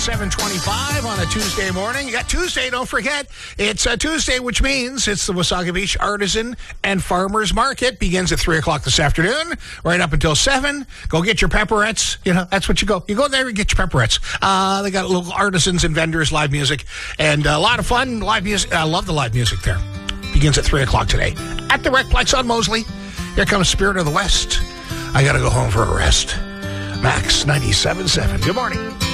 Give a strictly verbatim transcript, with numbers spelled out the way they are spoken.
seven twenty-five on a Tuesday morning. You got Tuesday, don't forget. It's a Tuesday, which means it's the Wasaga Beach Artisan and Farmers Market. Begins at three o'clock this afternoon, right up until seven. Go get your pepperettes. You know, that's what you go. You go there and get your pepperettes. Uh, they got little artisans and vendors, live music, and a lot of fun. Live music. I love the live music there. Begins at three o'clock today at the Recplex on Mosley. Here comes Spirit of the West. I got to go home for a rest. Max ninety-seven point seven. Good morning.